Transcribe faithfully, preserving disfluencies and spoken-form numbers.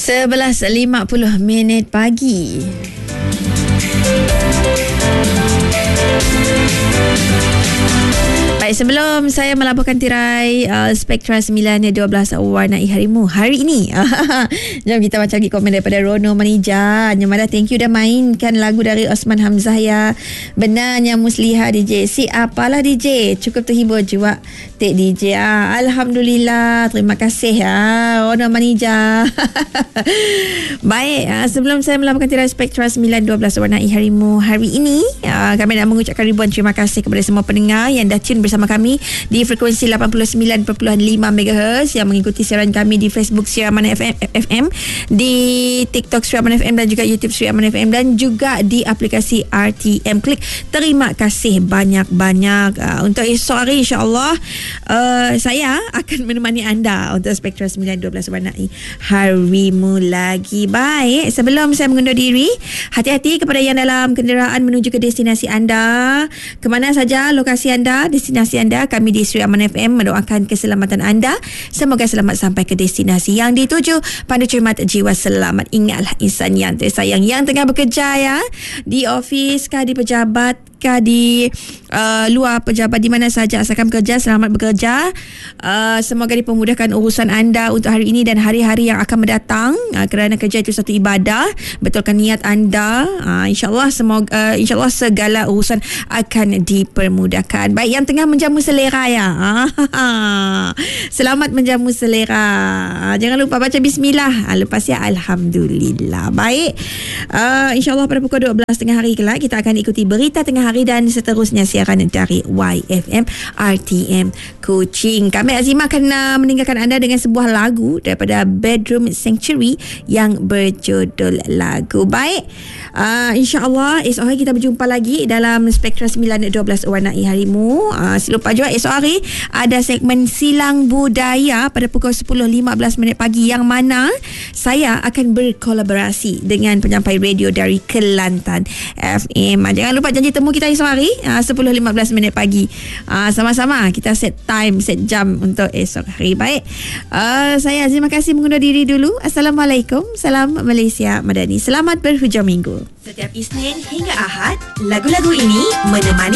sebelas lima puluh minit pagi. Baik, sebelum saya melaporkan tirai uh, Spektra sembilan dua belas Warnai Harimu hari ini, jom kita baca lagi komen daripada Rono Manija. Nyamada, thank you dah mainkan lagu dari Osman Hamzah ya. Benarnya Musliha D J. Si apalah D J, cukup terhibur juga Tek D J. Ah, Alhamdulillah, terima kasih ya Rono Manija. Baik, uh, sebelum saya melaporkan tirai Spektra sembilan dua belas Warnai Harimu hari ini, uh, kami nak mengucapkan ribuan terima kasih kepada semua pendengar yang dah tune bersama kami di frekuensi lapan puluh sembilan perpuluhan lima megahertz, yang mengikuti siaran kami di Facebook Sri Aman F M, F M, di TikTok Sri Aman F M dan juga YouTube Sri Aman F M, dan juga di aplikasi R T M Klik. Terima kasih banyak-banyak. Uh, untuk esok hari insya-Allah uh, saya akan menemani anda untuk Spektra sembilan dua belas Warnai Harimu lagi. Baik, sebelum saya mengundur diri, hati-hati kepada yang dalam kenderaan menuju ke destinasi anda. Kemana saja lokasi anda, destinasi anda, kami di Sri Aman F M mendoakan keselamatan anda. Semoga selamat sampai ke destinasi yang dituju. Pandu cermat, jiwa selamat. Ingatlah insan yang tersayang yang tengah bekerja ya, di ofis kah, di pejabat kah, di uh, luar pejabat, di mana saja asalkan bekerja, selamat bekerja. Uh, semoga dipermudahkan urusan anda untuk hari ini dan hari-hari yang akan mendatang, uh, kerana kerja itu satu ibadah. Betulkan niat anda. Uh, InsyaAllah semoga uh, InsyaAllah segala urusan akan dipermudahkan. Baik, yang tengah menjamu selera ya, selamat menjamu selera. Jangan lupa baca bismillah, lepas ya alhamdulillah. Baik, uh, insyaAllah pada pukul dua belas tengah hari kelak kita akan ikuti berita tengah hari dan seterusnya siaran dari Y F M R T M Kuching. Kami Azimah akan uh, meninggalkan anda dengan sebuah lagu daripada Bedroom Sanctuary yang berjudul lagu. Baik, uh, insyaAllah esok hari kita berjumpa lagi dalam Spektra sembilan dua belas Warnai Harimu. Uh, lupa juga esok hari ada segmen Silang Budaya pada pukul sepuluh lima belas minit pagi, yang mana saya akan berkolaborasi dengan penyampai radio dari Kelantan F M. Jangan lupa janji temu kita esok hari uh, sepuluh lima belas minit pagi. Uh, sama-sama kita set time, set jam untuk esok hari. Baik, uh, saya terima kasih mengundur diri dulu. Assalamualaikum. Salam Malaysia Madani. Selamat berhujung minggu. Setiap Isnin hingga Ahad, lagu-lagu ini menemani